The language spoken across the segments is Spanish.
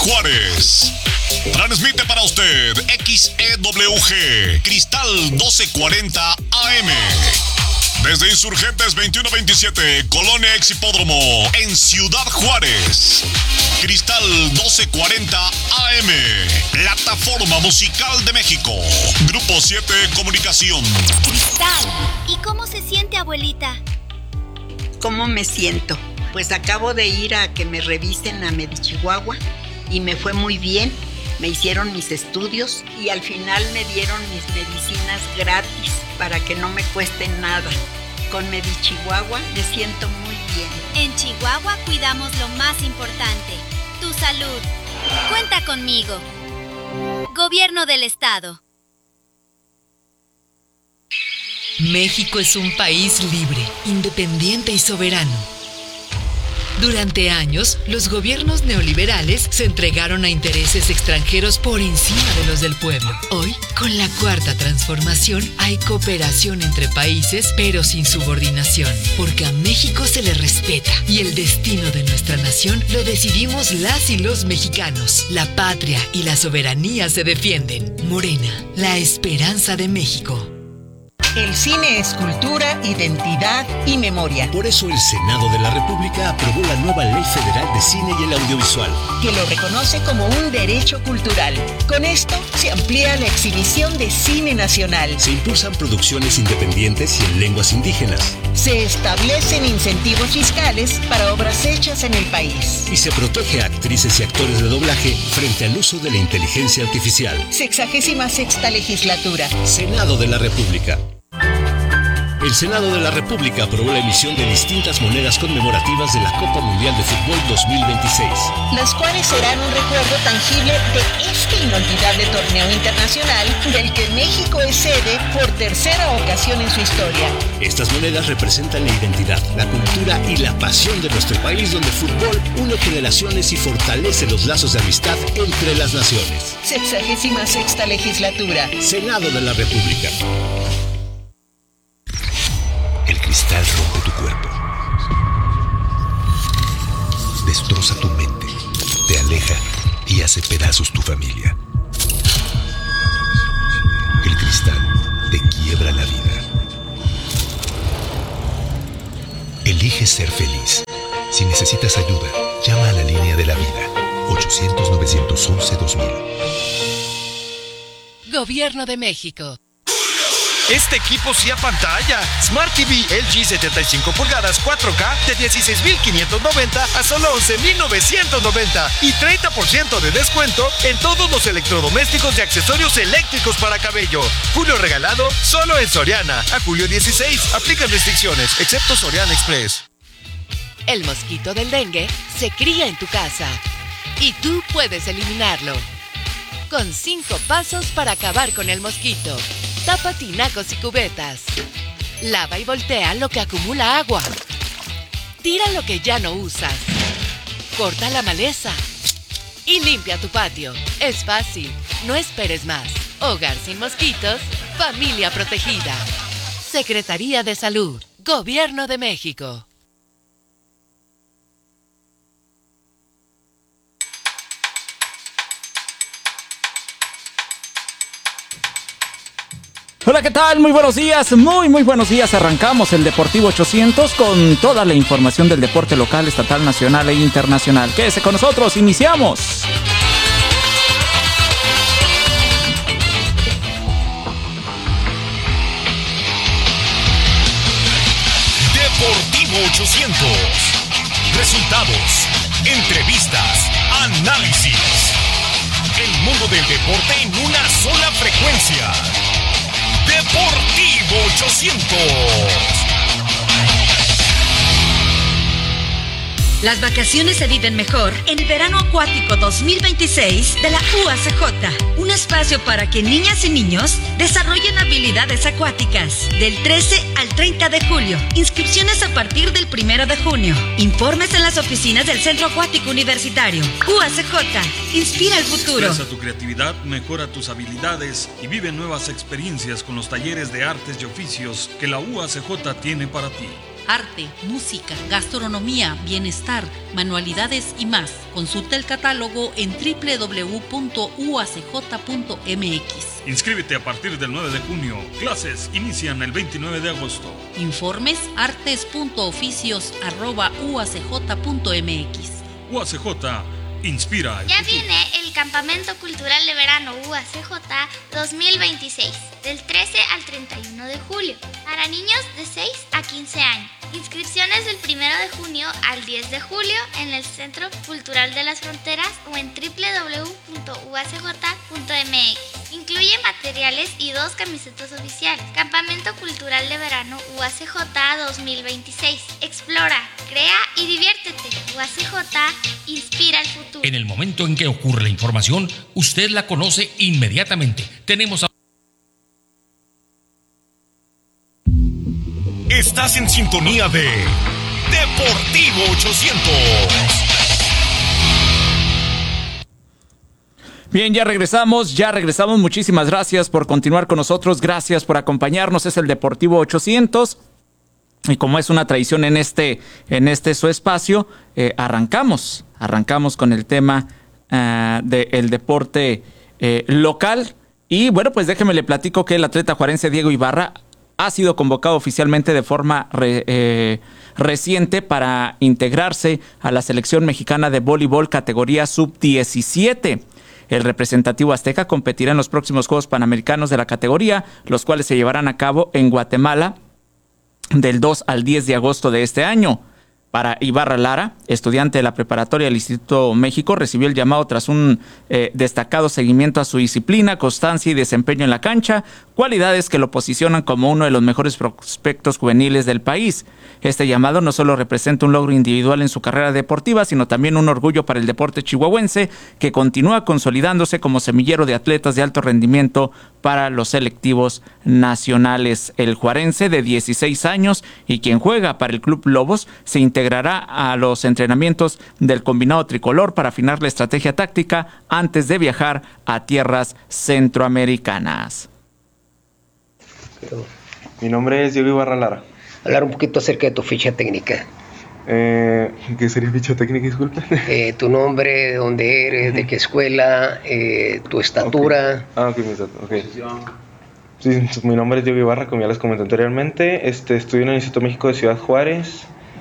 Juárez. Transmite para usted XEWG Cristal 1240 AM. Desde Insurgentes 2127, Colonia Ex Hipódromo, en Ciudad Juárez. Cristal 1240 AM, Plataforma Musical de México. Grupo 7 Comunicación. Cristal, ¿y cómo se siente, abuelita? ¿Cómo me siento? Pues acabo de ir a que me revisen a Medichihuahua y me fue muy bien. Me hicieron mis estudios y al final me dieron mis medicinas gratis para que no me cueste nada. Con Medichihuahua me siento muy bien. En Chihuahua cuidamos lo más importante, tu salud. Cuenta conmigo. Gobierno del Estado. México es un país libre, independiente y soberano. Durante años, los gobiernos neoliberales se entregaron a intereses extranjeros por encima de los del pueblo. Hoy, con la Cuarta Transformación, hay cooperación entre países, pero sin subordinación, porque a México se le respeta y el destino de nuestra nación lo decidimos las y los mexicanos. La patria y la soberanía se defienden. Morena, la esperanza de México. El cine es cultura, identidad y memoria. Por eso el Senado de la República aprobó la nueva Ley Federal de Cine y el Audiovisual, que lo reconoce como un derecho cultural. Con esto se amplía la exhibición de cine nacional. Se impulsan producciones independientes y en lenguas indígenas. Se establecen incentivos fiscales para obras hechas en el país. Y se protege a actrices y actores de doblaje frente al uso de la inteligencia artificial. 66ª legislatura. Senado de la República. El Senado de la República aprobó la emisión de distintas monedas conmemorativas de la Copa Mundial de Fútbol 2026. Las cuales serán un recuerdo tangible de este inolvidable torneo internacional del que México es sede por tercera ocasión en su historia. Estas monedas representan la identidad, la cultura y la pasión de nuestro país, donde el fútbol une generaciones y fortalece los lazos de amistad entre las naciones. 66ª legislatura. Senado de la República. El cristal rompe tu cuerpo, destroza tu mente, te aleja y hace pedazos tu familia. El cristal te quiebra la vida. Elige ser feliz. Si necesitas ayuda, llama a la línea de la vida, 800-911-2000. Gobierno de México. Este equipo sí apantalla. Smart TV LG 75 pulgadas 4K de 16,590 a solo 11,990 y 30% de descuento en todos los electrodomésticos y accesorios eléctricos para cabello. Julio regalado solo en Soriana. A julio 16. Aplican restricciones, excepto Soriana Express. El mosquito del dengue se cría en tu casa y tú puedes eliminarlo. Con 5 pasos para acabar con el mosquito. Tapa tinacos y cubetas. Lava y voltea lo que acumula agua. Tira lo que ya no usas. Corta la maleza. Y limpia tu patio. Es fácil. No esperes más. Hogar sin mosquitos. Familia protegida. Secretaría de Salud. Gobierno de México. Hola, ¿qué tal? Muy buenos días, muy buenos días. Arrancamos el Deportivo 800 con toda la información del deporte local, estatal, nacional e internacional. Quédese con nosotros, iniciamos. Deportivo 800. Resultados, entrevistas, análisis. El mundo del deporte en una sola frecuencia. Deportivo 800. Las vacaciones se viven mejor en el Verano Acuático 2026 de la UACJ. Un espacio para que niñas y niños desarrollen habilidades acuáticas. Del 13 al 30 de julio. Inscripciones a partir del 1 de junio. Informes en las oficinas del Centro Acuático Universitario. UACJ. Inspira el futuro. Expresa tu creatividad, mejora tus habilidades y vive nuevas experiencias con los talleres de artes y oficios que la UACJ tiene para ti. arte, música, gastronomía, bienestar, manualidades y más. Consulta el catálogo en www.uacj.mx. Inscríbete a partir del 9 de junio. Clases inician el 29 de agosto. Informes artes.oficios@uacj.mx. UACJ inspira. Ya viene el Campamento Cultural de Verano UACJ 2026, del 13 al 31 de julio, para niños de 6 a 15 años. Inscripciones del 1 de junio al 10 de julio en el Centro Cultural de las Fronteras o en www.uacj.mx. Incluye materiales y 2 camisetas oficiales. Campamento Cultural de Verano UACJ 2026. Explora, crea y diviértete. UACJ inspira el futuro. En el momento en que ocurre la información, usted la conoce inmediatamente. Tenemos a... Estás en sintonía de Deportivo 800. Bien, ya regresamos. Muchísimas gracias por continuar con nosotros. Gracias por acompañarnos. Es el Deportivo 800. Y como es una tradición en este su espacio, arrancamos con el tema del deporte local. Y bueno, pues déjeme le platico que el atleta juarense Diego Ibarra ha sido convocado oficialmente de forma reciente para integrarse a la selección mexicana de voleibol categoría sub-17. El representativo azteca competirá en los próximos Juegos Panamericanos de la categoría, los cuales se llevarán a cabo en Guatemala del 2 al 10 de agosto de este año. Para Ibarra Lara, estudiante de la preparatoria del Instituto México, recibió el llamado tras un destacado seguimiento a su disciplina, constancia y desempeño en la cancha, cualidades que lo posicionan como uno de los mejores prospectos juveniles del país. Este llamado no solo representa un logro individual en su carrera deportiva, sino también un orgullo para el deporte chihuahuense, que continúa consolidándose como semillero de atletas de alto rendimiento para los selectivos nacionales. El juarense, de 16 años y quien juega para el Club Lobos, se integrará a los entrenamientos del combinado tricolor para afinar la estrategia táctica antes de viajar a tierras centroamericanas. Mi nombre es Diego Ibarra Lara. Hablar un poquito acerca de tu ficha técnica. ¿Qué sería ficha técnica, disculpe? Tu nombre, de dónde eres, de qué escuela, tu estatura. Ok, mi estatura, ok. Sí, mi nombre es Diego Ibarra, como ya les comenté anteriormente. Estudio en el Instituto México de Ciudad Juárez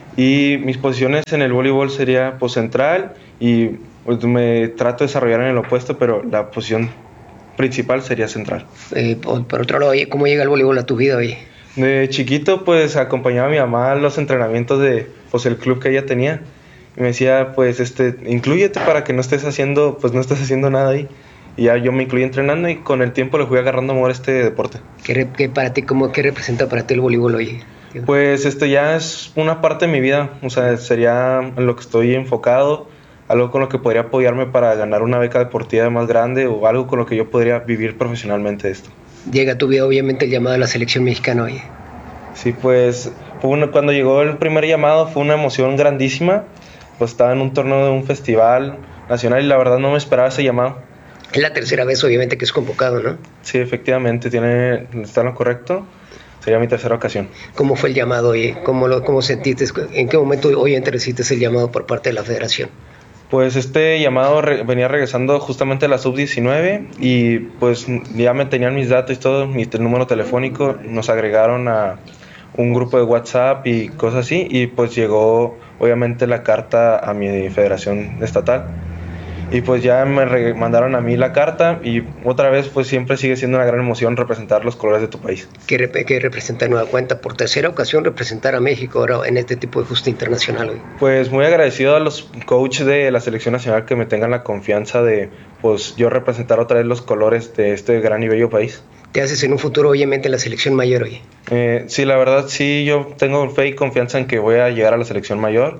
y mis posiciones en el voleibol sería central y pues, me trato de desarrollar en el opuesto, pero la posición principal sería central. Por otro lado, ¿cómo llega el voleibol a tu vida hoy? De chiquito, pues acompañaba a mi mamá a los entrenamientos de el club que ella tenía. Y me decía, pues, inclúyete para que no estés haciendo nada ahí. Y ya yo me incluí entrenando y con el tiempo le fui agarrando amor a este deporte. ¿Qué representa para ti el voleibol hoy? Pues ya es una parte de mi vida, o sea, sería en lo que estoy enfocado, algo con lo que podría apoyarme para ganar una beca deportiva más grande o algo con lo que yo podría vivir profesionalmente esto. Llega a tu vida obviamente el llamado a la selección mexicana hoy. Sí, pues cuando llegó el primer llamado fue una emoción grandísima, pues estaba en un torneo de un festival nacional y la verdad no me esperaba ese llamado. Es la tercera vez obviamente que es convocado, ¿no? Sí, efectivamente, está en lo correcto. Sería mi tercera ocasión. ¿Cómo fue el llamado hoy? ¿Cómo sentiste? ¿En qué momento obviamente recibiste el llamado por parte de la federación? Pues este llamado venía regresando justamente a la sub-19 y pues ya me tenían mis datos y todo, mi número telefónico, nos agregaron a un grupo de WhatsApp y cosas así y pues llegó obviamente la carta a mi federación estatal. Y pues ya me mandaron a mí la carta y otra vez pues siempre sigue siendo una gran emoción representar los colores de tu país. ¿Qué representa nueva cuenta? Por tercera ocasión representar a México ahora en este tipo de justa internacional hoy. Pues muy agradecido a los coaches de la selección nacional que me tengan la confianza de pues yo representar otra vez los colores de este gran y bello país. ¿Te haces en un futuro obviamente en la selección mayor hoy? Sí, la verdad sí, yo tengo fe y confianza en que voy a llegar a la selección mayor.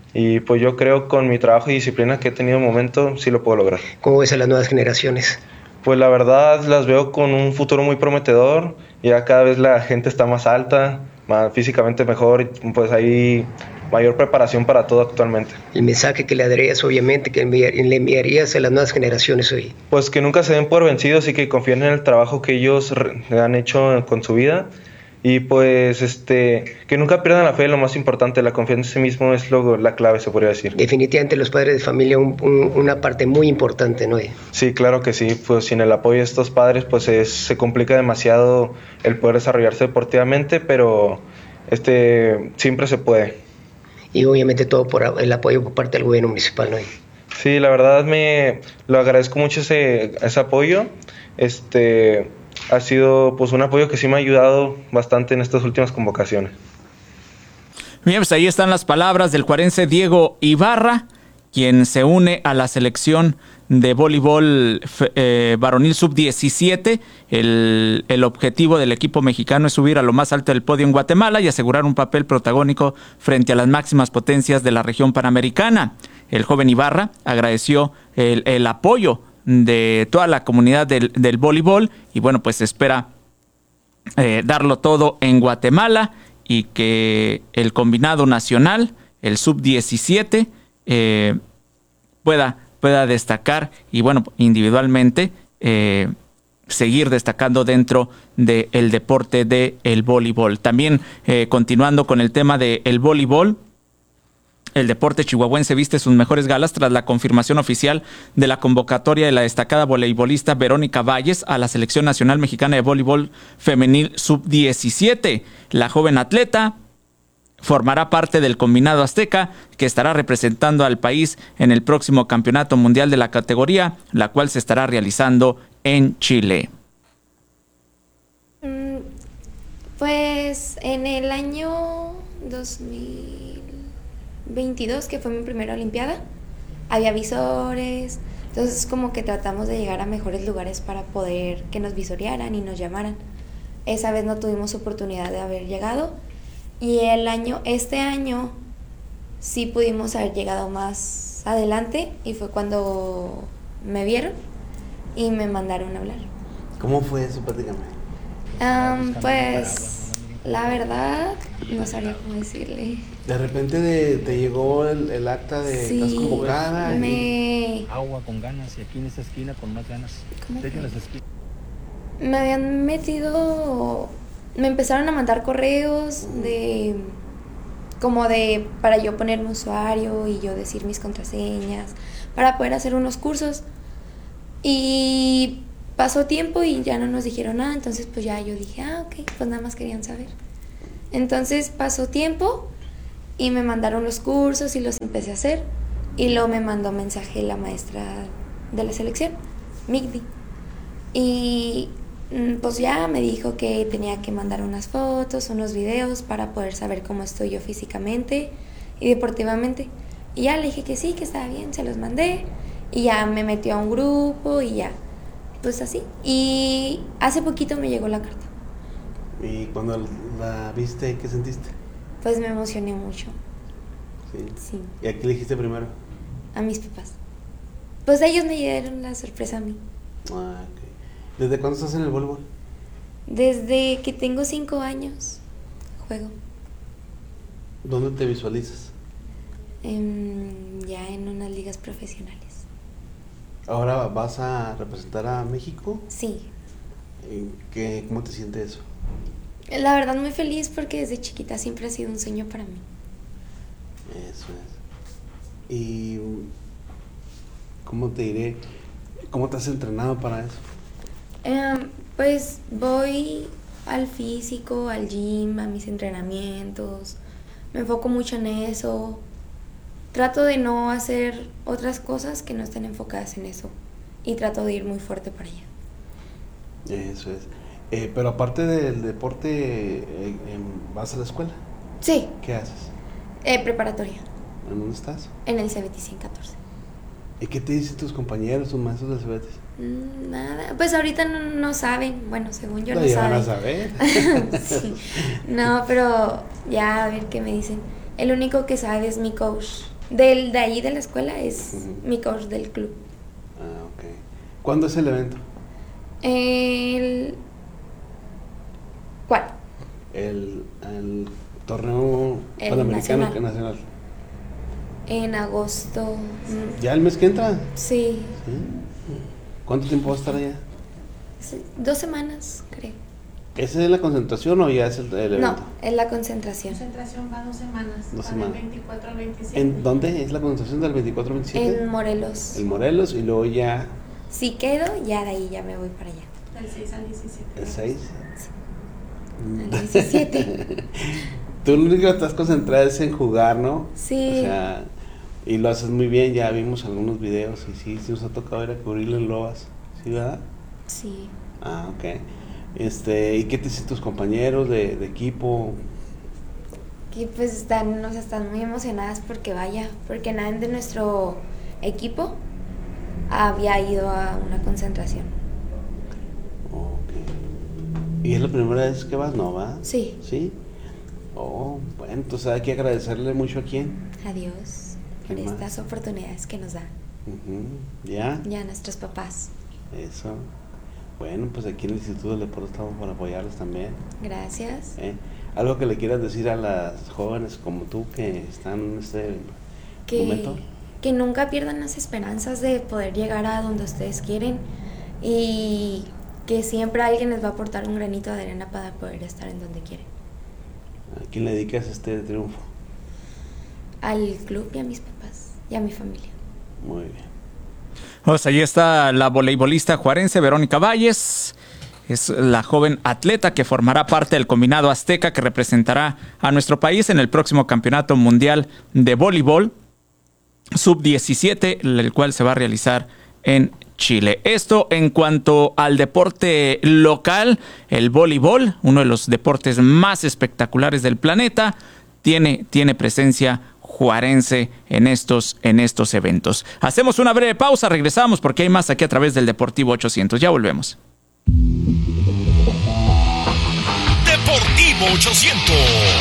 Y pues yo creo con mi trabajo y disciplina que he tenido en el momento, sí lo puedo lograr. ¿Cómo ves a las nuevas generaciones? Pues la verdad las veo con un futuro muy prometedor. Ya cada vez la gente está más alta, más físicamente mejor, y pues hay mayor preparación para todo actualmente. ¿El mensaje que le darías obviamente, que le enviarías a las nuevas generaciones hoy? Pues que nunca se den por vencidos y que confíen en el trabajo que ellos han hecho con su vida Y pues que nunca pierdan la fe, lo más importante, la confianza en sí mismo es la clave, se podría decir. Definitivamente los padres de familia una parte muy importante, ¿no? Sí, claro que sí, pues sin el apoyo de estos padres pues se complica demasiado el poder desarrollarse deportivamente, pero siempre se puede. Y obviamente todo por el apoyo por parte del gobierno municipal, ¿no? Sí, la verdad lo agradezco mucho ese apoyo. Ha sido pues un apoyo que sí me ha ayudado bastante en estas últimas convocaciones. Bien, pues ahí están las palabras del juarense Diego Ibarra, quien se une a la selección de voleibol varonil sub-17. El objetivo del equipo mexicano es subir a lo más alto del podio en Guatemala y asegurar un papel protagónico frente a las máximas potencias de la región panamericana. El joven Ibarra agradeció el apoyo de toda la comunidad del voleibol y bueno, pues espera darlo todo en Guatemala y que el combinado nacional, el sub-17, pueda destacar y bueno, individualmente seguir destacando dentro del deporte del voleibol. También continuando con el tema del voleibol, el deporte chihuahuense viste sus mejores galas tras la confirmación oficial de la convocatoria de la destacada voleibolista Verónica Valles a la Selección Nacional Mexicana de Voleibol Femenil Sub-17. La joven atleta formará parte del combinado azteca que estará representando al país en el próximo Campeonato Mundial de la categoría, la cual se estará realizando en Chile. Pues en el año 2022, que fue mi primera olimpiada, había visores, entonces como que tratamos de llegar a mejores lugares para poder que nos visorearan y nos llamaran. Esa vez no tuvimos oportunidad de haber llegado y este año sí pudimos haber llegado más adelante y fue cuando me vieron y me mandaron a hablar. ¿Cómo fue eso? Platícame. Pues la verdad no sabría cómo decirle. De repente te llegó el acta de sí, estás convocada. Agua con ganas y aquí en esa esquina con más ganas. Me habían me empezaron a mandar correos para yo poner mi usuario y yo decir mis contraseñas para poder hacer unos cursos. Y pasó tiempo y ya no nos dijeron nada, entonces pues ya yo dije, ok, pues nada más querían saber. Entonces pasó tiempo y me mandaron los cursos y los empecé a hacer y luego me mandó mensaje la maestra de la selección, Migdi, y pues ya me dijo que tenía que mandar unas fotos, unos videos para poder saber cómo estoy yo físicamente y deportivamente. Y ya le dije que sí, que estaba bien, se los mandé y ya me metió a un grupo y ya, pues así. Y hace poquito me llegó la carta. ¿Y cuando la viste, qué sentiste? Pues me emocioné mucho. Sí. ¿Y a qué le dijiste primero? A mis papás. Pues ellos me dieron la sorpresa a mí. Ah, ok. ¿Desde cuándo estás en el voleibol? Desde que tengo 5 años juego. ¿Dónde te visualizas? Ya en unas ligas profesionales. ¿Ahora vas a representar a México? Sí. ¿Cómo te sientes eso? La verdad muy feliz porque desde chiquita siempre ha sido un sueño para mí. Eso es. ¿Y cómo te diré? ¿Cómo te has entrenado para eso? Pues voy al físico, al gym, a mis entrenamientos. Me enfoco mucho en eso. Trato de no hacer otras cosas que no estén enfocadas en eso. Y trato de ir muy fuerte para allá. Eso es. Pero aparte del deporte, ¿vas a la escuela? Sí. ¿Qué haces? Preparatoria. ¿En dónde estás? En el CBT 114. ¿Y qué te dicen tus compañeros, tus maestros del CBT? Nada, pues ahorita no saben, bueno, según yo no ya saben. Van a saber. Sí. No, pero ya a ver qué me dicen. El único que sabe es mi coach. De ahí de la escuela es mi coach del club. Ah, ok. ¿Cuándo es el evento? ¿Cuál? El torneo panamericano nacional. En agosto. ¿Ya el mes que entra? Sí. ¿Cuánto tiempo va a estar allá? 2 semanas, creo. ¿Esa es la concentración o ya es el evento? No, es la concentración. La concentración va 2 semanas. 2 semanas. Del 24 al 27. ¿En dónde es la concentración del 24 al 27? En Morelos. En Morelos y luego ya... Si quedo, ya de ahí ya me voy para allá. Del 6 al 17. ¿El 6? Sí. Al 17. Tú lo único que estás concentrada es en jugar, ¿no? Sí. O sea, y lo haces muy bien, ya vimos algunos videos y sí nos ha tocado ir a cubrirlo en Loas, ¿sí, verdad? Sí. Ah, ok. ¿Y qué te dicen tus compañeros de equipo? Que pues están muy emocionadas porque nadie de nuestro equipo había ido a una concentración. Ok. ¿Y es la primera vez que vas, no, va? Sí. ¿Sí? Oh, bueno, entonces hay que agradecerle mucho a quién. A Dios por estas oportunidades que nos da. ¿Ya? Ya a nuestros papás. Eso. Bueno, pues aquí en el Instituto del Deporte estamos para apoyarlos también. Gracias. ¿Algo que le quieras decir a las jóvenes como tú que están en este momento? Que nunca pierdan las esperanzas de poder llegar a donde ustedes quieren y que siempre alguien les va a aportar un granito de arena para poder estar en donde quieren. ¿A quién le dedicas este triunfo? Al club y a mis papás y a mi familia. Muy bien. Pues ahí está la voleibolista juarense Verónica Valles. Es la joven atleta que formará parte del combinado azteca que representará a nuestro país en el próximo Campeonato Mundial de Voleibol Sub-17, el cual se va a realizar en Chile. Esto en cuanto al deporte local, el voleibol, uno de los deportes más espectaculares del planeta, tiene presencia juarense en estos eventos. Hacemos una breve pausa, regresamos porque hay más aquí a través del Deportivo 800. Ya volvemos. Deportivo 800.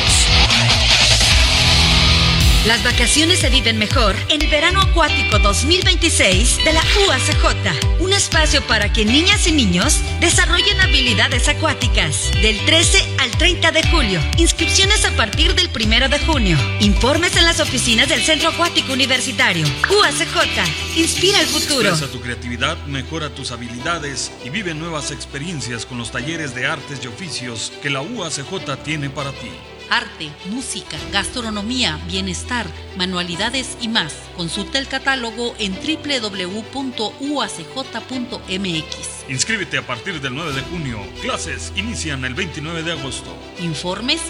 Las vacaciones se viven mejor en el Verano Acuático 2026 de la UACJ. Un espacio para que niñas y niños desarrollen habilidades acuáticas. Del 13 al 30 de julio. Inscripciones a partir del 1 de junio. Informes en las oficinas del Centro Acuático Universitario. UACJ. Inspira el futuro. Expresa tu creatividad, mejora tus habilidades y vive nuevas experiencias con los talleres de artes y oficios que la UACJ tiene para ti. Arte, música, gastronomía, bienestar, manualidades y más. Consulta el catálogo en www.uacj.mx. Inscríbete a partir del 9 de junio. Clases inician el 29 de agosto. Informes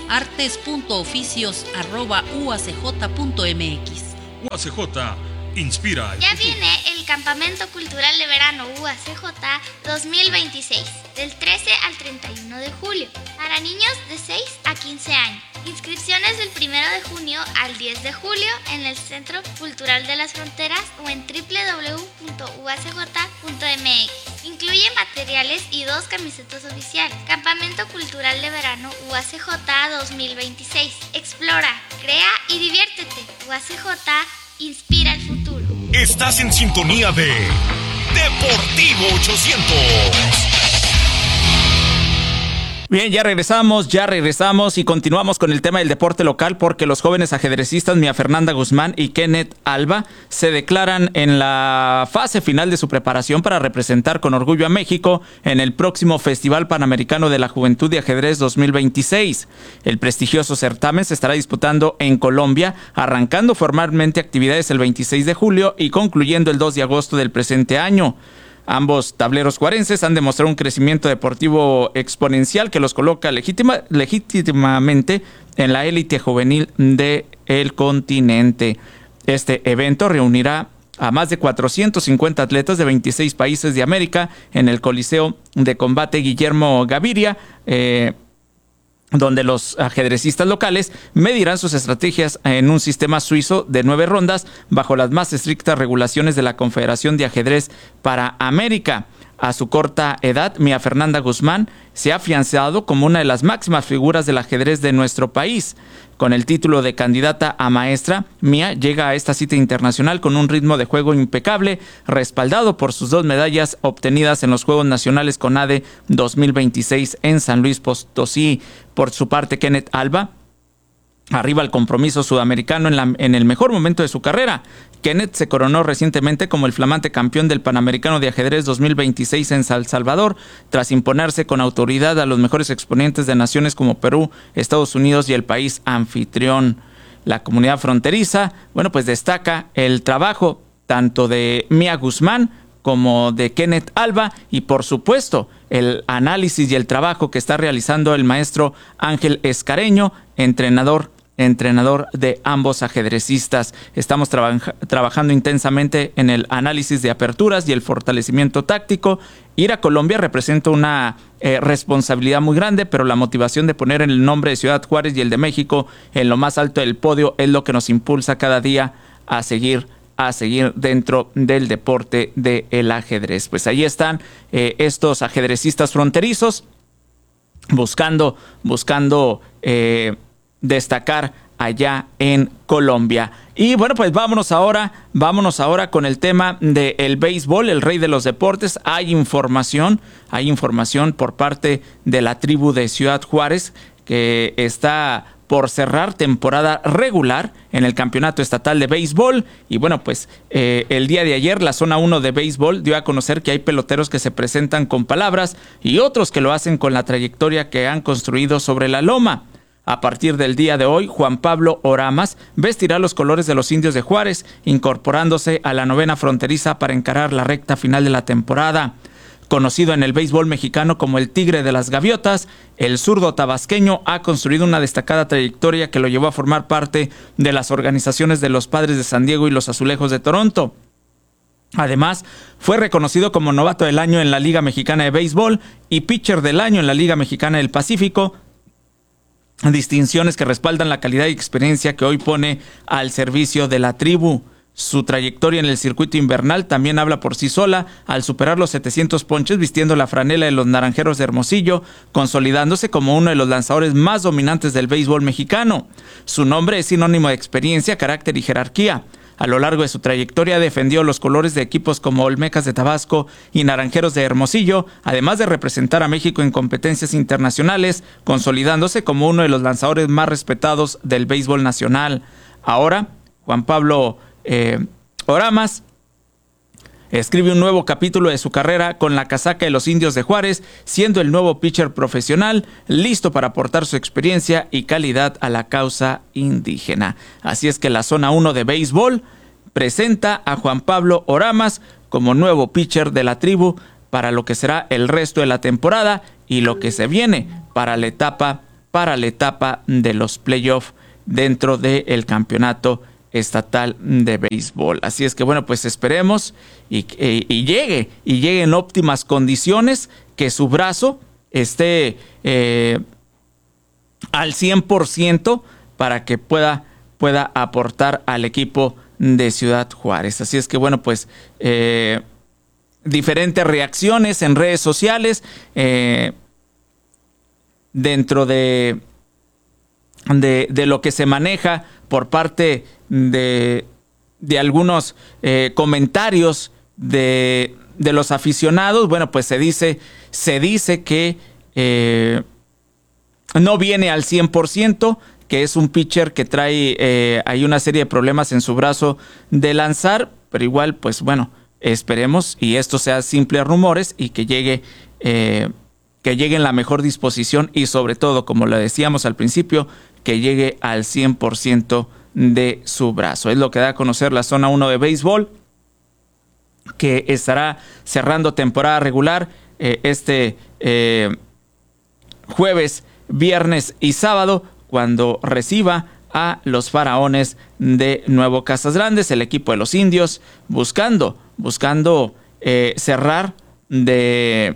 artes.oficios@uacj.mx. UACJ inspira. Ya viene el Campamento Cultural de Verano UACJ 2026, del 13 al 31 de julio, para niños de 6 a 15 años. Inscripciones del 1 de junio al 10 de julio en el Centro Cultural de las Fronteras o en www.uacj.mx. Incluye materiales y 2 camisetas oficiales. Campamento Cultural de Verano UACJ 2026. Explora, crea y diviértete. UACJ inspira el futuro. Estás en sintonía de Deportivo 800. Bien, ya regresamos y continuamos con el tema del deporte local porque los jóvenes ajedrecistas Mía Fernanda Guzmán y Kenneth Alba se declaran en la fase final de su preparación para representar con orgullo a México en el próximo Festival Panamericano de la Juventud de Ajedrez 2026. El prestigioso certamen se estará disputando en Colombia, arrancando formalmente actividades el 26 de julio y concluyendo el 2 de agosto del presente año. Ambos tableros juarenses han demostrado un crecimiento deportivo exponencial que los coloca legítimamente en la élite juvenil del continente. Este evento reunirá a más de 450 atletas de 26 países de América en el Coliseo de Combate Guillermo Gaviria, donde los ajedrecistas locales medirán sus estrategias en un sistema suizo de 9 rondas bajo las más estrictas regulaciones de la Confederación de Ajedrez para América. A su corta edad, Mía Fernanda Guzmán se ha afianzado como una de las máximas figuras del ajedrez de nuestro país. Con el título de candidata a maestra, Mía llega a esta cita internacional con un ritmo de juego impecable, respaldado por sus 2 medallas obtenidas en los Juegos Nacionales CONADE 2026 en San Luis Potosí. Por su parte, Kenneth Alba Arriba el compromiso sudamericano en el mejor momento de su carrera. Kenneth se coronó recientemente como el flamante campeón del Panamericano de Ajedrez 2026 en San Salvador, tras imponerse con autoridad a los mejores exponentes de naciones como Perú, Estados Unidos y el país anfitrión. La comunidad fronteriza, bueno, pues destaca el trabajo tanto de Mia Guzmán como de Kenneth Alba y, por supuesto, el análisis y el trabajo que está realizando el maestro Ángel Escareño, entrenador de ambos ajedrecistas. Estamos trabajando intensamente en el análisis de aperturas y el fortalecimiento táctico. Ir a Colombia representa una responsabilidad muy grande, pero la motivación de poner el nombre de Ciudad Juárez y el de México en lo más alto del podio es lo que nos impulsa cada día a seguir dentro del deporte del ajedrez. Pues ahí están estos ajedrecistas fronterizos buscando destacar allá en Colombia. Y bueno, pues vámonos ahora con el tema del béisbol, el rey de los deportes. Hay información por parte de la tribu de Ciudad Juárez que está por cerrar temporada regular en el campeonato estatal de béisbol. Y bueno, pues el día de ayer la zona 1 de béisbol dio a conocer que hay peloteros que se presentan con palabras y otros que lo hacen con la trayectoria que han construido sobre la loma. A partir del día de hoy, Juan Pablo Oramas vestirá los colores de los Indios de Juárez, incorporándose a la novena fronteriza para encarar la recta final de la temporada. Conocido en el béisbol mexicano como el Tigre de las Gaviotas, el zurdo tabasqueño ha construido una destacada trayectoria que lo llevó a formar parte de las organizaciones de los Padres de San Diego y los Azulejos de Toronto. Además, fue reconocido como novato del año en la Liga Mexicana de Béisbol y pitcher del año en la Liga Mexicana del Pacífico, distinciones que respaldan la calidad y experiencia que hoy pone al servicio de la tribu. Su trayectoria en el circuito invernal también habla por sí sola, al superar los 700 ponches vistiendo la franela de los Naranjeros de Hermosillo, consolidándose como uno de los lanzadores más dominantes del béisbol mexicano. Su nombre es sinónimo de experiencia, carácter y jerarquía. A lo largo de su trayectoria defendió los colores de equipos como Olmecas de Tabasco y Naranjeros de Hermosillo, además de representar a México en competencias internacionales, consolidándose como uno de los lanzadores más respetados del béisbol nacional. Ahora, Juan Pablo Oramas escribe un nuevo capítulo de su carrera con la casaca de los Indios de Juárez, siendo el nuevo pitcher profesional, listo para aportar su experiencia y calidad a la causa indígena. Así es que la zona 1 de béisbol presenta a Juan Pablo Oramas como nuevo pitcher de la tribu para lo que será el resto de la temporada y lo que se viene para la etapa de los playoffs dentro del campeonato estatal de béisbol. Así es que bueno, pues esperemos y llegue en óptimas condiciones, que su brazo esté al 100% para que pueda aportar al equipo de Ciudad Juárez. Así es que bueno, pues diferentes reacciones en redes sociales dentro de lo que se maneja por parte de algunos comentarios de los aficionados. Bueno, pues se dice que no viene al 100%, que es un pitcher que trae hay una serie de problemas en su brazo de lanzar, pero igual, pues bueno, esperemos y esto sea simples rumores y que llegue en la mejor disposición y sobre todo, como lo decíamos al principio, que llegue al 100% de su brazo. Es lo que da a conocer la zona 1 de béisbol, que estará cerrando temporada regular jueves, viernes y sábado, cuando reciba a los Faraones de Nuevo Casas Grandes, el equipo de los Indios, buscando cerrar de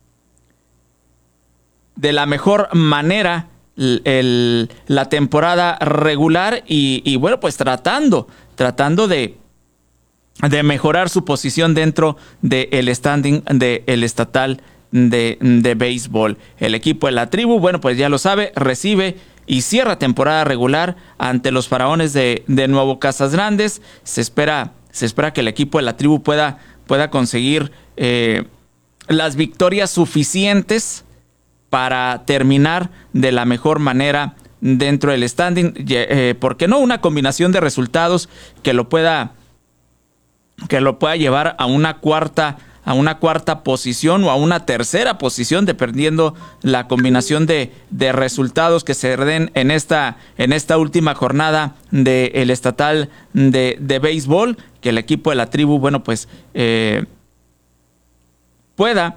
la mejor manera la temporada regular y bueno, pues tratando de mejorar su posición dentro del standing del estatal de béisbol. El equipo de la tribu, bueno, pues ya lo sabe, recibe y cierra temporada regular ante los Faraones de Nuevo Casas Grandes. Se espera que el equipo de la tribu pueda conseguir las victorias suficientes para terminar de la mejor manera dentro del standing. ¿Por qué no? Una combinación de resultados que lo pueda llevar a una cuarta posición o a una tercera posición, dependiendo la combinación de resultados que se den en esta última jornada del estatal de béisbol, que el equipo de la tribu, bueno, pues pueda,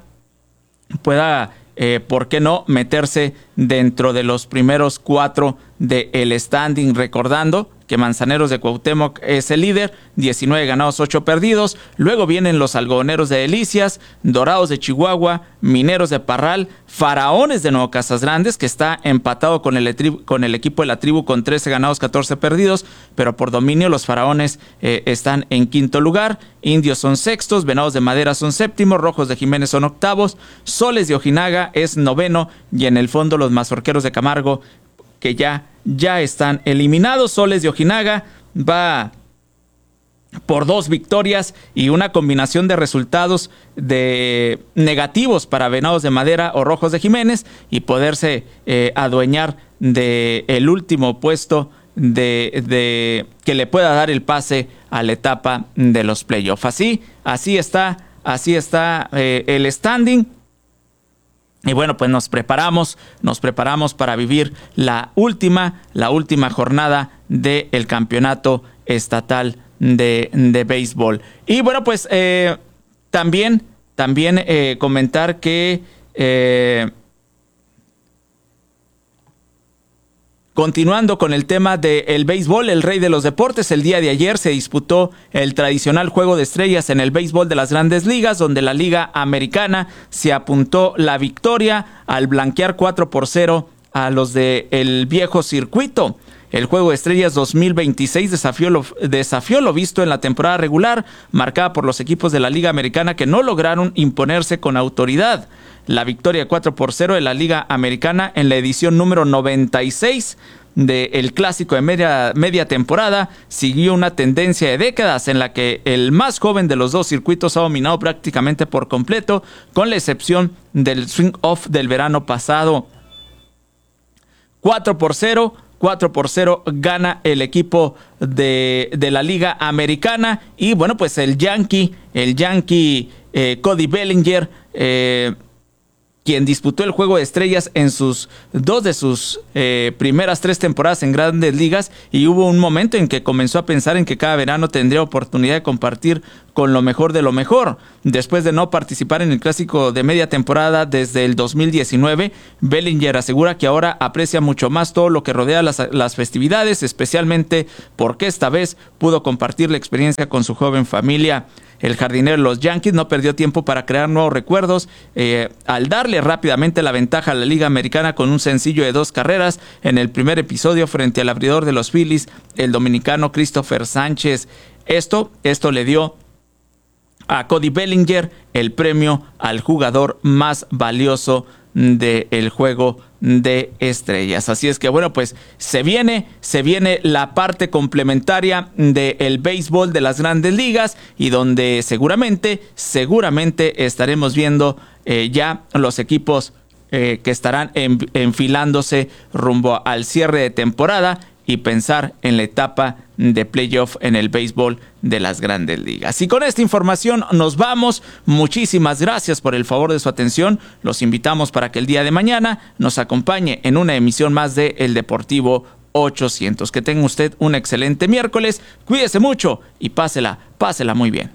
¿por qué no?, meterse dentro de los primeros 4 del standing, recordando que Manzaneros de Cuauhtémoc es el líder, 19 ganados, 8 perdidos. Luego vienen los Algodoneros de Delicias, Dorados de Chihuahua, Mineros de Parral, Faraones de Nuevo Casas Grandes, que está empatado con el equipo de la tribu con 13 ganados, 14 perdidos, pero por dominio los Faraones están en quinto lugar. Indios son sextos, Venados de Madera son séptimos, Rojos de Jiménez son octavos, Soles de Ojinaga es noveno, y en el fondo los Mazorqueros de Camargo, que ya están eliminados. Soles de Ojinaga va por 2 victorias y una combinación de resultados de negativos para Venados de Madera o Rojos de Jiménez, y poderse adueñar del último puesto de que le pueda dar el pase a la etapa de los playoffs. Así está el standing. Y bueno, pues nos preparamos para vivir la última jornada del campeonato estatal de béisbol. Y bueno, pues también comentar que continuando con el tema del béisbol, el rey de los deportes, el día de ayer se disputó el tradicional Juego de Estrellas en el béisbol de las Grandes Ligas, donde la Liga Americana se apuntó la victoria al blanquear 4-0 a los del viejo circuito. El Juego de Estrellas 2026 desafió lo visto en la temporada regular, marcada por los equipos de la Liga Americana que no lograron imponerse con autoridad. La victoria 4-0 de la Liga Americana en la edición número 96 del Clásico de media temporada siguió una tendencia de décadas en la que el más joven de los dos circuitos ha dominado prácticamente por completo, con la excepción del swing off del verano pasado. 4-0 gana el equipo de la Liga Americana. Y bueno, pues el Yankee Cody Bellinger, quien disputó el Juego de Estrellas en dos de sus primeras 3 temporadas en Grandes Ligas, y hubo un momento en que comenzó a pensar en que cada verano tendría oportunidad de compartir con lo mejor de lo mejor. Después de no participar en el Clásico de media temporada desde el 2019, Bellinger asegura que ahora aprecia mucho más todo lo que rodea las festividades, especialmente porque esta vez pudo compartir la experiencia con su joven familia. El jardinero de los Yankees no perdió tiempo para crear nuevos recuerdos al darle rápidamente la ventaja a la Liga Americana con un sencillo de 2 carreras en el primer episodio frente al abridor de los Phillies, el dominicano Christopher Sánchez. Esto le dio a Cody Bellinger el premio al jugador más valioso del Juego de Estrellas. Así es que bueno, pues se viene la parte complementaria del béisbol de las Grandes Ligas, y donde seguramente estaremos viendo ya los equipos que estarán enfilándose rumbo al cierre de temporada y pensar en la etapa de playoff en el béisbol de las Grandes Ligas. Y con esta información nos vamos. Muchísimas gracias por el favor de su atención. Los invitamos para que el día de mañana nos acompañe en una emisión más de El Deportivo 800. Que tenga usted un excelente miércoles. Cuídese mucho y pásela muy bien.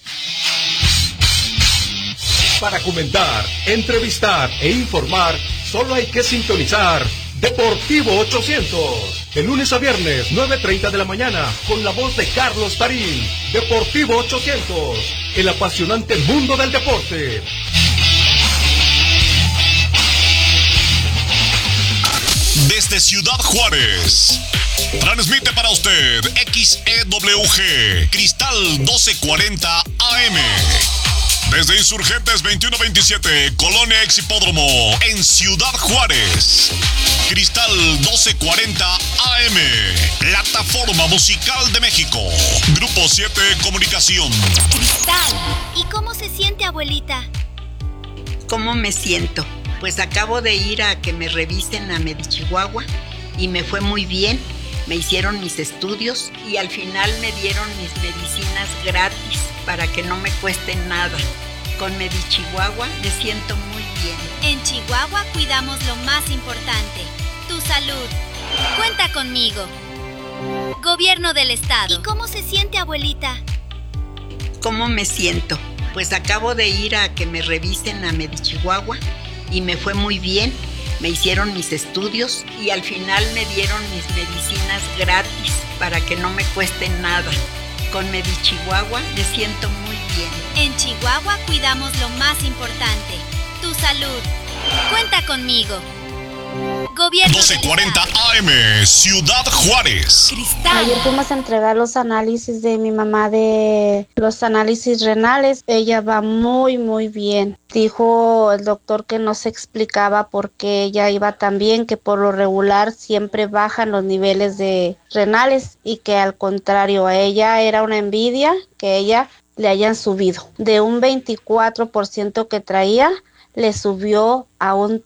Para comentar, entrevistar e informar, solo hay que sintonizar Deportivo 800. De lunes a viernes, 9:30 de la mañana, con la voz de Carlos Tarín. Deportivo 800, el apasionante mundo del deporte. Desde Ciudad Juárez, transmite para usted XEWG, Cristal 1240 AM. Desde Insurgentes 2127, Colonia Exhipódromo, en Ciudad Juárez. Cristal 1240 AM, Plataforma Musical de México. Grupo 7 Comunicación. Cristal, ¿y cómo se siente, abuelita? ¿Cómo me siento? Pues acabo de ir a que me revisen a Medichihuahua y me fue muy bien. Me hicieron mis estudios y al final me dieron mis medicinas gratis para que no me cueste nada. Con Medichihuahua me siento muy bien. En Chihuahua cuidamos lo más importante, tu salud. Cuenta conmigo. Gobierno del Estado. ¿Y cómo se siente, abuelita? ¿Cómo me siento? Pues acabo de ir a que me revisen a Medichihuahua y me fue muy bien. Me hicieron mis estudios y al final me dieron mis medicinas gratis para que no me cueste nada. Con Medichihuahua me siento muy bien. En Chihuahua cuidamos lo más importante, tu salud. Cuenta conmigo. Gobierno 1240 AM, Ciudad Juárez. Cristal. Ayer fuimos a entregar los análisis de mi mamá, de los análisis renales. Ella va muy, muy bien. Dijo el doctor que no se explicaba por qué ella iba tan bien, que por lo regular siempre bajan los niveles de renales y que al contrario, a ella era una envidia que ella le hayan subido. De un 24% que traía, le subió a un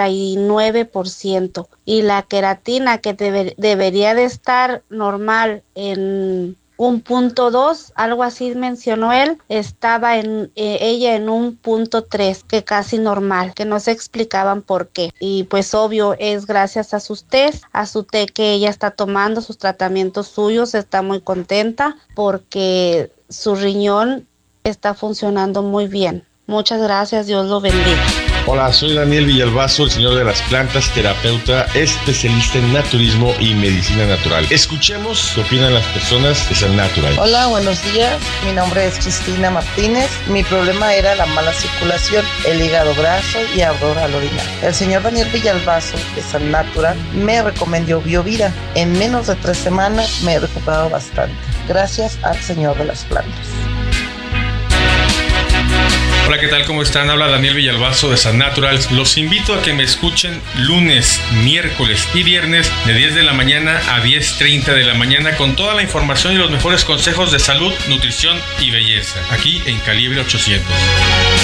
39%, y la queratina que debería de estar normal en 1.2, algo así mencionó él, estaba ella en 1.3, que casi normal, que no se explicaban por qué. Y pues obvio es gracias a sus test, a su té que ella está tomando, sus tratamientos suyos. Está muy contenta porque su riñón está funcionando muy bien. Muchas gracias, Dios lo bendiga. Hola, soy Daniel Villalbazo, el señor de las plantas, terapeuta, especialista en naturismo y medicina natural. Escuchemos qué opinan las personas de San Natural. Hola, buenos días. Mi nombre es Cristina Martínez. Mi problema era la mala circulación, el hígado graso y ardor al orinar. El señor Daniel Villalbazo de San Natural me recomendó Biovida. En menos de 3 semanas me he recuperado bastante. Gracias al señor de las plantas. Hola, ¿qué tal? ¿Cómo están? Habla Daniel Villalbazo de San Natural. Los invito a que me escuchen lunes, miércoles y viernes de 10 de la mañana a 10:30 de la mañana con toda la información y los mejores consejos de salud, nutrición y belleza, aquí en Calibre 800.